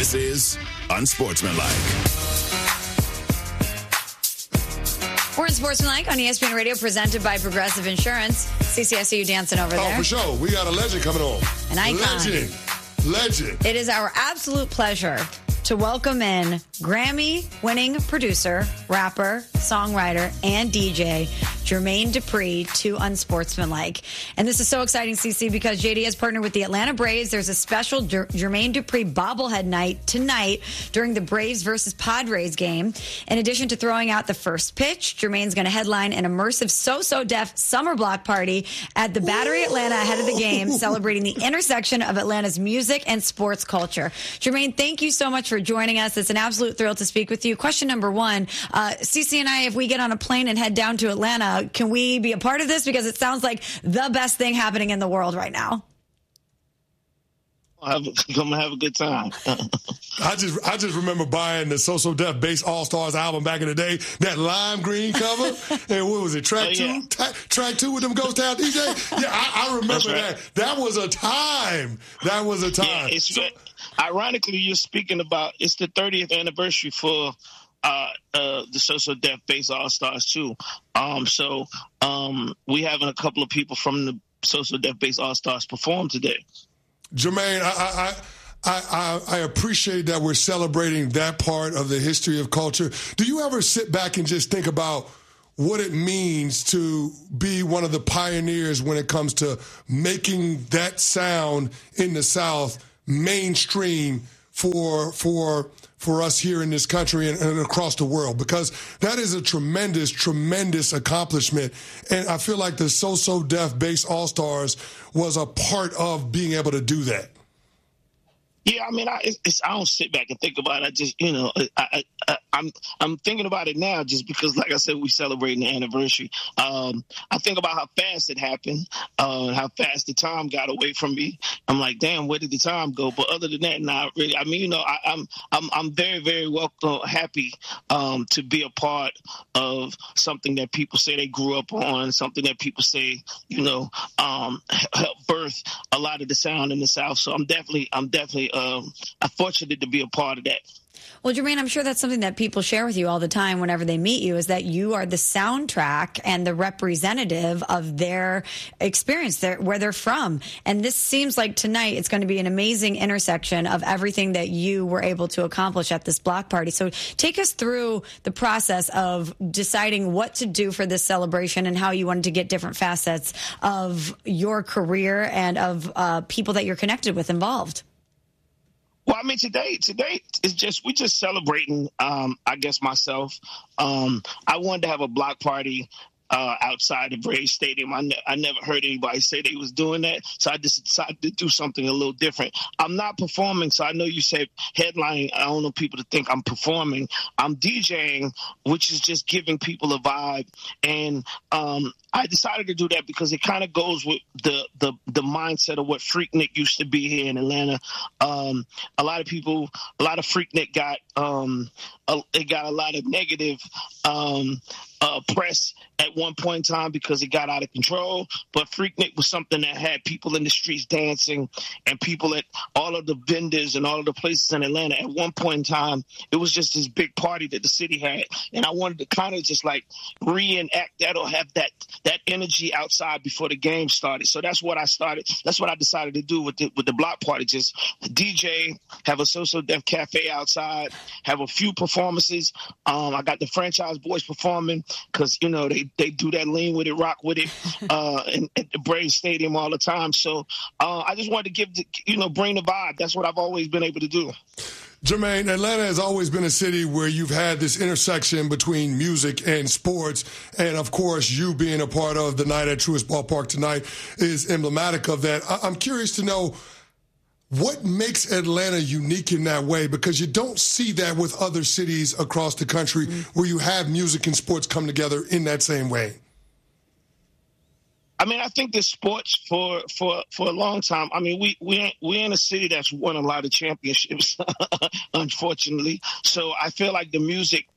This is Unsportsmanlike. We're Unsportsmanlike on ESPN Radio, presented by Progressive Insurance. CC, I see you dancing over there. Oh, for sure. We got a legend coming on. An icon. Legend. It is our absolute pleasure to welcome in Grammy-winning producer, rapper, songwriter, and DJ, Jermaine Dupri, to Unsportsmanlike. And this is so exciting, CC, because JD has partnered with the Atlanta Braves. There's a special Jermaine Dupri bobblehead night tonight during the Braves versus Padres game. In addition to throwing out the first pitch, Jermaine's going to headline an immersive So Def summer block party at the Battery Atlanta ahead of the game, celebrating the intersection of Atlanta's music and sports culture. Jermaine, thank you so much for joining us. It's an absolute thrill to speak with you. Question number one, CC and I, if we get on a plane and head down to Atlanta, can we be a part of this? Because it sounds like the best thing happening in the world right now. I'm gonna have a good time. I just remember buying the So Def Bass All Stars album back in the day, that lime green cover. And what was it, track two? Track two with them Ghost Town DJ? Yeah, I remember that. That was a time. Yeah, ironically, you're speaking about, it's the 30th anniversary for the So Def Bass All Stars too. We having a couple of people from the So Def Bass All Stars perform today. Jermaine, I appreciate that we're celebrating that part of the history of culture. Do you ever sit back and just think about what it means to be one of the pioneers when it comes to making that sound in the South mainstream for us here in this country and across the world? Because that is a tremendous, tremendous accomplishment. And I feel like the So Def Bass All-Stars was a part of being able to do that. Yeah, I mean, I don't sit back and think about it. I just, I'm thinking about it now just because, like I said, we celebrating the anniversary. I think about how fast it happened, how fast the time got away from me. I'm like, damn, where did the time go? But other than that, not really. I mean, I'm very, very happy to be a part of something that people say they grew up on, something that people say, helped birth a lot of the sound in the South. So I'm definitely fortunate to be a part of that. Well, Jermaine, I'm sure that's something that people share with you all the time whenever they meet you, is that you are the soundtrack and the representative of their experience, where they're from. And this seems like tonight it's going to be an amazing intersection of everything that you were able to accomplish at this block party. So take us through the process of deciding what to do for this celebration and how you wanted to get different facets of your career and of people that you're connected with involved. Well, I mean, today is we're just celebrating, I guess, myself. I wanted to have a block party outside the Braves Stadium. I never heard anybody say they was doing that, so I just decided to do something a little different. I'm not performing, so I know you said headlining. I don't want people to think I'm performing. I'm DJing, which is just giving people a vibe. And I decided to do that because it kind of goes with the mindset of what Freaknik used to be here in Atlanta. A lot of Freaknik got a lot of negative press at one point in time because it got out of control. But Freaknik was something that had people in the streets dancing and people at all of the vendors and all of the places in Atlanta. At one point in time, it was just this big party that the city had. And I wanted to kind of just like reenact that or have that energy outside before the game started. So that's what I started. That's what I decided to do with the block party. Just DJ, have a So Def Cafe outside, have a few performances. I got the Franchise Boys performing because, they do that lean with it, rock with it at the Braves Stadium all the time. So I just wanted to bring the vibe. That's what I've always been able to do. Jermaine, Atlanta has always been a city where you've had this intersection between music and sports. And, of course, you being a part of the night at Truist Ballpark tonight is emblematic of that. I'm curious to know what makes Atlanta unique in that way, because you don't see that with other cities across the country where you have music and sports come together in that same way. I mean, I think that sports for a long time. I mean, we're in a city that's won a lot of championships, unfortunately. So I feel like the music,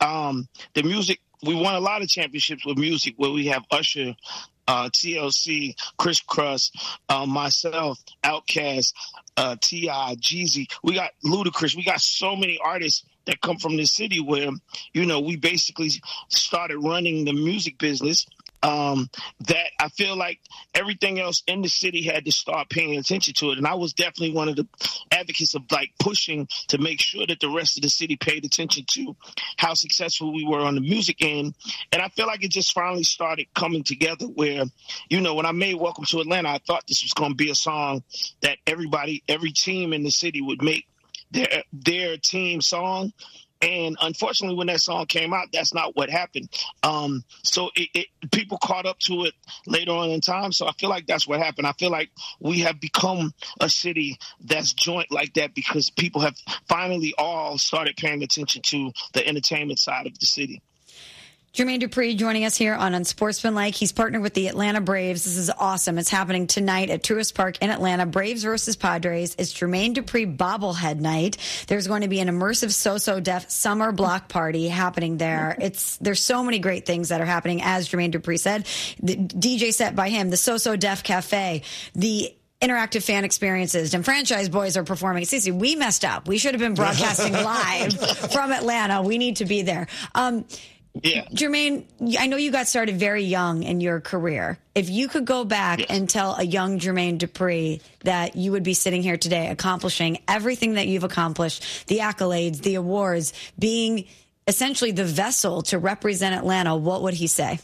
we won a lot of championships with music, where we have Usher, TLC, Criss Cross, myself, Outkast, T.I., Jeezy. We got Ludacris. We got so many artists that come from the city where, we basically started running the music business. That I feel like everything else in the city had to start paying attention to it. And I was definitely one of the advocates of pushing to make sure that the rest of the city paid attention to how successful we were on the music end. And I feel like it just finally started coming together where, when I made Welcome to Atlanta, I thought this was going to be a song that every team in the city would make their team song. And unfortunately, when that song came out, that's not what happened. So people caught up to it later on in time. So I feel like that's what happened. I feel like we have become a city that's joint like that because people have finally all started paying attention to the entertainment side of the city. Jermaine Dupri joining us here on Unsportsmanlike. He's partnered with the Atlanta Braves. This is awesome. It's happening tonight at Truist Park in Atlanta. Braves versus Padres. It's Jermaine Dupri bobblehead night. There's going to be an immersive So-So Def summer block party happening there. There's so many great things that are happening, as Jermaine Dupri said. The DJ set by him, the So-So Def Cafe, the interactive fan experiences, and Franchise Boys are performing. Cece, we messed up. We should have been broadcasting live from Atlanta. We need to be there. Yeah. Jermaine, I know you got started very young in your career. If you could go back and tell a young Jermaine Dupri that you would be sitting here today accomplishing everything that you've accomplished, the accolades, the awards, being essentially the vessel to represent Atlanta, what would he say?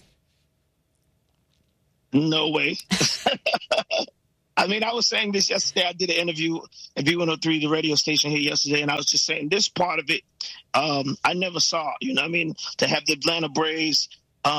No way. I mean, I was saying this yesterday. I did an interview at V103, the radio station here yesterday, and I was just saying this part of it, I never saw. To have the Atlanta Braves,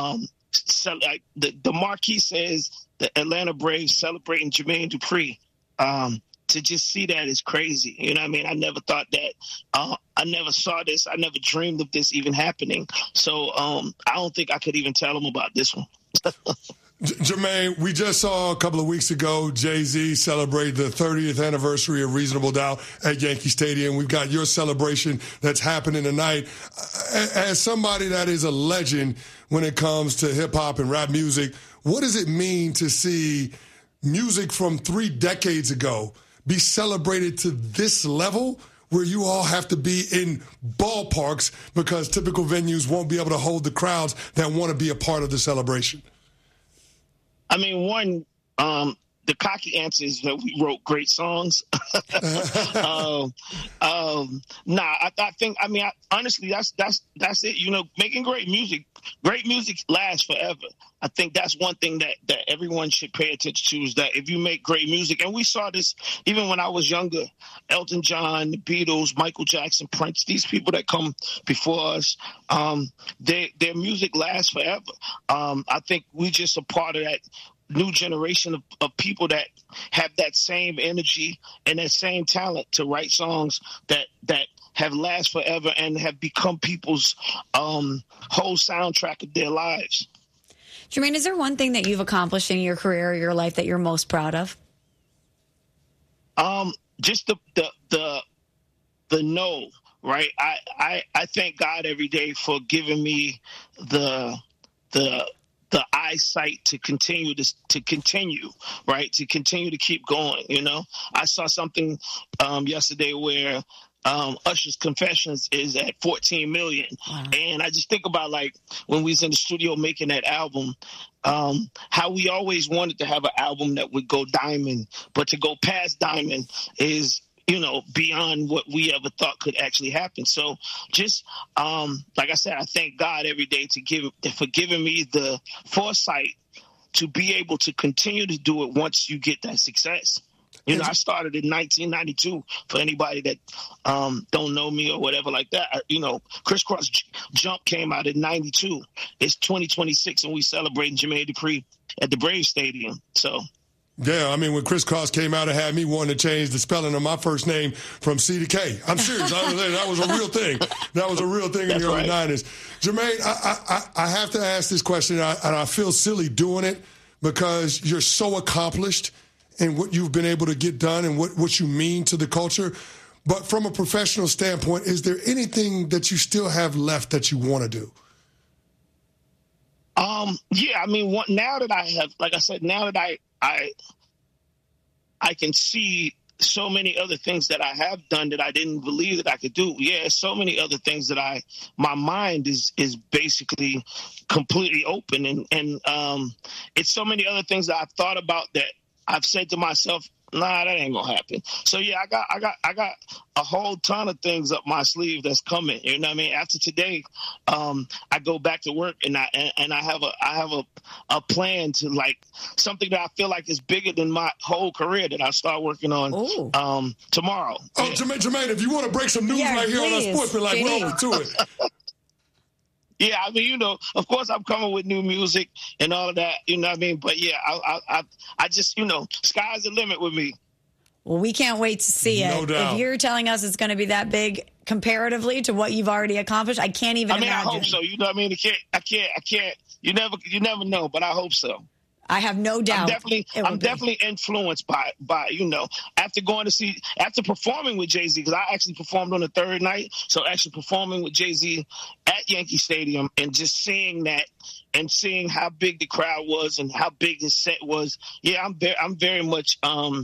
the marquee says the Atlanta Braves celebrating Jermaine Dupri. To just see that is crazy. I never thought that. I never saw this. I never dreamed of this even happening. So I don't think I could even tell them about this one. Jermaine, we just saw a couple of weeks ago Jay-Z celebrate the 30th anniversary of Reasonable Doubt at Yankee Stadium. We've got your celebration that's happening tonight. As somebody that is a legend when it comes to hip-hop and rap music, what does it mean to see music from 3 decades ago be celebrated to this level where you all have to be in ballparks because typical venues won't be able to hold the crowds that want to be a part of the celebration? I mean, one, the cocky answer is that we wrote great songs. Honestly, that's it. Making great music lasts forever. I think that's one thing that everyone should pay attention to is that if you make great music, and we saw this even when I was younger, Elton John, the Beatles, Michael Jackson, Prince, these people that come before us, their music lasts forever. I think we just a part of that new generation of people that have that same energy and that same talent to write songs that have lasted forever and have become people's whole soundtrack of their lives. Jermaine, is there one thing that you've accomplished in your career or your life that you're most proud of? Just the no, right? I thank God every day for giving me the eyesight to continue, right? To continue to keep going, I saw something yesterday where Usher's Confessions is at 14 million. Wow. And I just think about when we was in the studio making that album, how we always wanted to have an album that would go diamond, but to go past diamond is, beyond what we ever thought could actually happen. So just, like I said, I thank God every day for giving me the foresight to be able to continue to do it once you get that success. I started in 1992 for anybody that don't know me or whatever like that. Crisscross Jump came out in 92. It's 2026 and we celebrating Jermaine Dupri at the Braves Stadium. So. Yeah, I mean, when Crisscross came out, it had me wanting to change the spelling of my first name from C to K. I'm serious. That was a real thing. That was a real thing in the early 90s. Jermaine, I have to ask this question, and I feel silly doing it because you're so accomplished in what you've been able to get done and what you mean to the culture. But from a professional standpoint, is there anything that you still have left that you want to do? Yeah, I mean, now that I have, like I said, now that I can see so many other things that I have done that I didn't believe that I could do. Yeah, so many other things that my mind is basically completely open, and it's so many other things that I've thought about that I've said to myself, nah, that ain't gonna happen. So yeah, I got a whole ton of things up my sleeve that's coming. You know what I mean? After today, I go back to work and I have a plan to, like, something that I feel like is bigger than my whole career that I start working on tomorrow. Oh, yeah. Jermaine, if you want to break some news right here on Unsportsmanlike, we're open to it. Yeah, I mean, you know, of course I'm coming with new music and all of that, you know what I mean? But yeah, I just, you know, sky's the limit with me. Well, we can't wait to see it. No doubt. If you're telling us it's going to be that big comparatively to what you've already accomplished, I can't even imagine. I hope so. You know what I mean? I can't. You never know, but I hope so. I have no doubt. I'm definitely influenced by, you know, after performing with Jay-Z, because I actually performed on the third night. So actually performing with Jay-Z at Yankee Stadium and just seeing that and seeing how big the crowd was and how big his set was. Yeah, I'm very much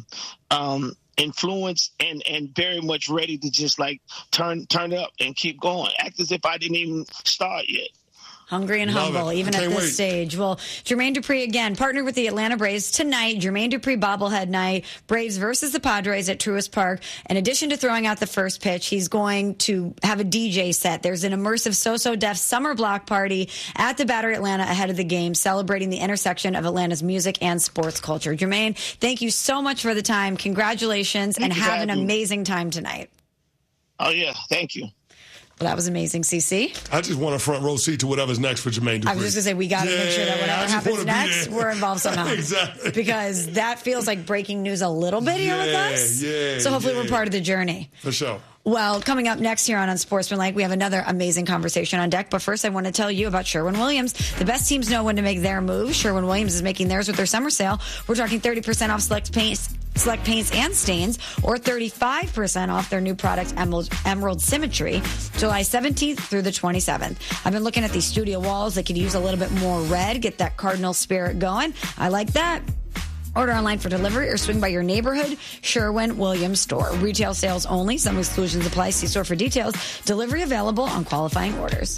influenced and very much ready to just like turn it up and keep going. Act as if I didn't even start yet. Hungry and humble, even at this stage. Well, Jermaine Dupri, again, partnered with the Atlanta Braves tonight. Jermaine Dupri bobblehead night. Braves versus the Padres at Truist Park. In addition to throwing out the first pitch, he's going to have a DJ set. There's an immersive So Def summer block party at the Battery Atlanta ahead of the game, celebrating the intersection of Atlanta's music and sports culture. Jermaine, thank you so much for the time. Congratulations, and have an amazing time tonight. Oh, yeah. Thank you. Well, that was amazing, CC. I just want a front row seat to whatever's next for Jermaine Dupri. I was just going to say, we got to make sure that whatever happens next, we're involved somehow. Exactly. Because that feels like breaking news a little bit here with us. Yeah, so hopefully we're part of the journey. For sure. Well, coming up next here on Unsportsmanlike, we have another amazing conversation on deck. But first, I want to tell you about Sherwin-Williams. The best teams know when to make their move. Sherwin-Williams is making theirs with their summer sale. We're talking 30% off select paints and stains, or 35% off their new product, Emerald Symmetry, July 17th through the 27th. I've been looking at these studio walls. They could use a little bit more red, get that cardinal spirit going. I like that. Order online for delivery or swing by your neighborhood Sherwin-Williams store. Retail sales only. Some exclusions apply. See store for details. Delivery available on qualifying orders.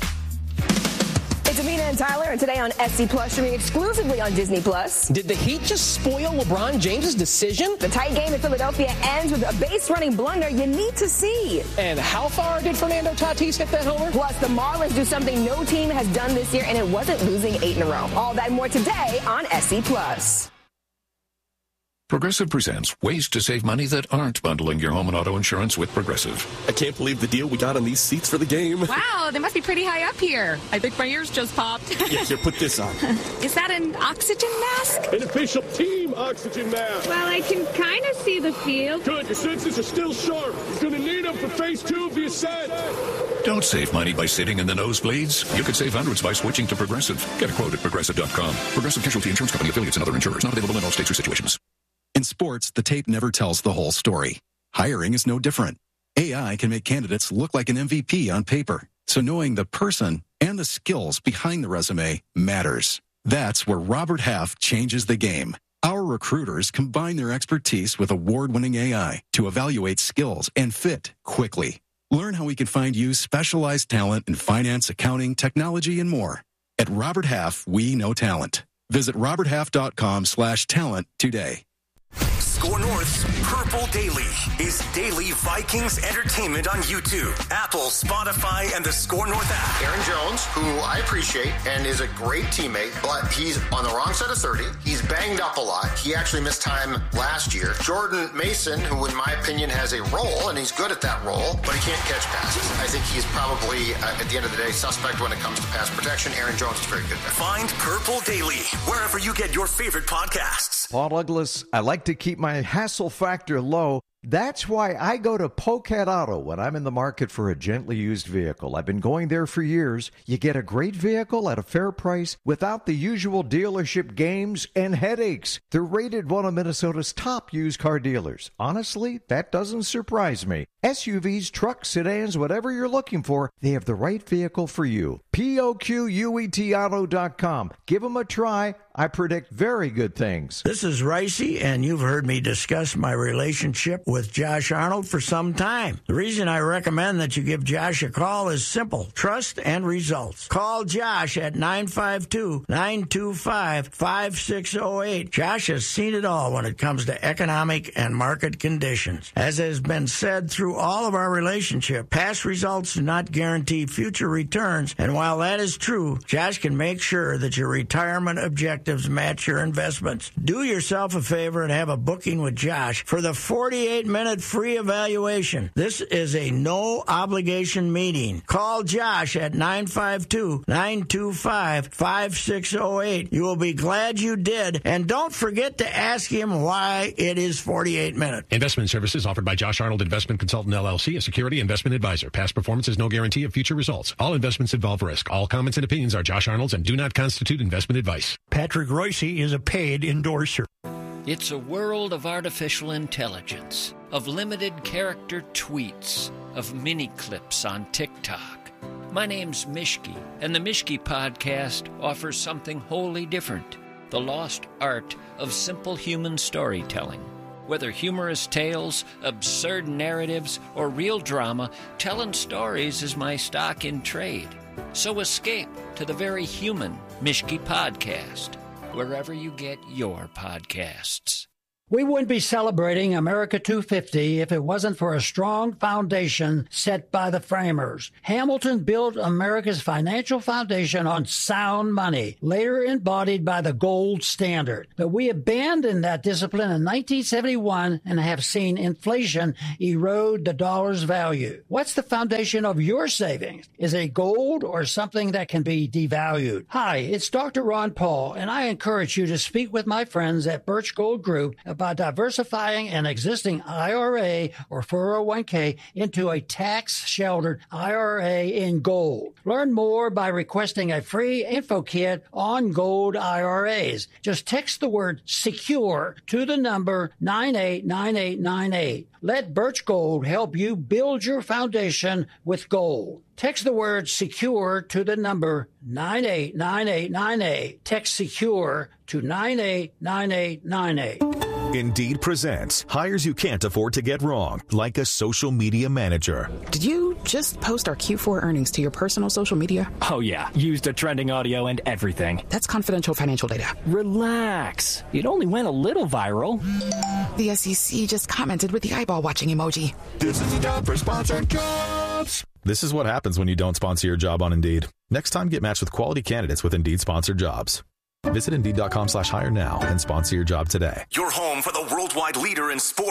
It's Amina and Tyler, and today on SC Plus, streaming exclusively on Disney Plus. Did the Heat just spoil LeBron James' decision? The tight game in Philadelphia ends with a base-running blunder you need to see. And how far did Fernando Tatis hit that homer? Plus, the Marlins do something no team has done this year, and it wasn't losing 8 in a row. All that and more today on SC Plus. Progressive presents ways to save money that aren't bundling your home and auto insurance with Progressive. I can't believe the deal we got on these seats for the game. Wow, they must be pretty high up here. I think my ears just popped. Yeah, here, put this on. Is that an oxygen mask? An official team oxygen mask. Well, I can kind of see the field. Good, your senses are still sharp. You're going to need them for phase 2 of the ascent. Don't save money by sitting in the nosebleeds. You could save hundreds by switching to Progressive. Get a quote at Progressive.com. Progressive Casualty Insurance Company, affiliates, and other insurers. Not available in all states or situations. In sports, the tape never tells the whole story. Hiring is no different. AI can make candidates look like an MVP on paper. So knowing the person and the skills behind the resume matters. That's where Robert Half changes the game. Our recruiters combine their expertise with award-winning AI to evaluate skills and fit quickly. Learn how we can find you specialized talent in finance, accounting, technology, and more. At Robert Half, we know talent. Visit roberthalf.com/talent today. Score North's Purple Daily is daily Vikings entertainment on YouTube, Apple, Spotify, and the Score North app. Aaron Jones, who I appreciate and is a great teammate, but he's on the wrong side of 30. He's banged up a lot. He actually missed time last year. Jordan Mason, who in my opinion has a role, and he's good at that role, but he can't catch passes. I think he's probably, at the end of the day, suspect when it comes to pass protection. Aaron Jones is very good there. Find Purple Daily wherever you get your favorite podcasts. Paul Douglas, I like to keep my hassle factor low. That's why I go to Pocat Auto when I'm in the market for a gently used vehicle. I've been going there for years. You get a great vehicle at a fair price without the usual dealership games and headaches. They're rated one of Minnesota's top used car dealers. Honestly, that doesn't surprise me. SUVs, trucks, sedans, whatever you're looking for, they have the right vehicle for you. POQUETauto.com. Give them a try. I predict very good things. This is Ricey, and you've heard me discuss my relationship with Josh Arnold for some time. The reason I recommend that you give Josh a call is simple: trust and results. Call Josh at 952-925-5608. Josh has seen it all when it comes to economic and market conditions. As has been said through all of our relationship, past results do not guarantee future returns, and while that is true, Josh can make sure that your retirement objectives match your investments. Do yourself a favor and have a booking with Josh for the 48-minute free evaluation. This is a no-obligation meeting. Call Josh at 952-925-5608. You will be glad you did, and don't forget to ask him why it is 48 minutes. Investment services offered by Josh Arnold Investment Consultant, LLC, a security investment advisor. Past performance is no guarantee of future results. All investments involve risk. All comments and opinions are Josh Arnold's and do not constitute investment advice. Patrick Royce is a paid endorser. It's a world of artificial intelligence, of limited character tweets, of mini clips on TikTok. My name's Mishki, and the Mishki Podcast offers something wholly different: the lost art of simple human storytelling. Whether humorous tales, absurd narratives, or real drama, telling stories is my stock in trade. So escape to the very human Mishki Podcast, wherever you get your podcasts. We wouldn't be celebrating America 250 if it wasn't for a strong foundation set by the framers. Hamilton built America's financial foundation on sound money, later embodied by the gold standard. But we abandoned that discipline in 1971 and have seen inflation erode the dollar's value. What's the foundation of your savings? Is it gold or something that can be devalued? Hi, it's Dr. Ron Paul, and I encourage you to speak with my friends at Birch Gold Group about diversifying an existing IRA or 401k into a tax-sheltered IRA in gold. Learn more by requesting a free info kit on gold IRAs. Just text the word SECURE to the number 989898. Let Birch Gold help you build your foundation with gold. Text the word SECURE to the number 989898. Text SECURE to 989898. Indeed presents hires you can't afford to get wrong, like a social media manager. Did you just post our Q4 earnings to your personal social media? Oh, yeah. Used the trending audio and everything. That's confidential financial data. Relax. It only went a little viral. The SEC just commented with the eyeball watching emoji. This is the job for sponsored jobs. This is what happens when you don't sponsor your job on Indeed. Next time, get matched with quality candidates with Indeed sponsored jobs. Visit Indeed.com/hire now and sponsor your job today. Your home for the worldwide leader in sports.